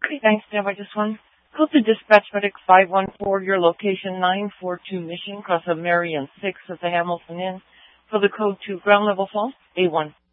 Okay, thanks, Stand by just one. Code to Dispatch Medic 514, your location 942 Mission, cross of Marion 6 at the Hamilton Inn. For the code to ground level fall, A1.